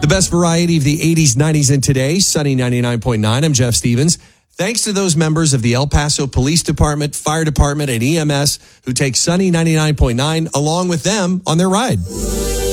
The best variety of the 80s, 90s, and today, Sunny 99.9. I'm Jeff Stevens. Thanks to those members of the El Paso Police Department, Fire Department, and EMS who take Sunny 99.9 along with them on their ride.